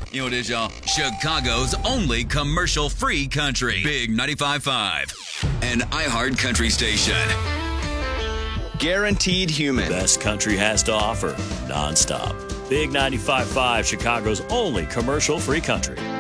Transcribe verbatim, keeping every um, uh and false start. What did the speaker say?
You know what it is, y'all? Chicago's only commercial-free country. Big ninety-five point five. An iHeart country station. Guaranteed human. Best country has to offer, nonstop. Big ninety-five point five, Chicago's only commercial-free country.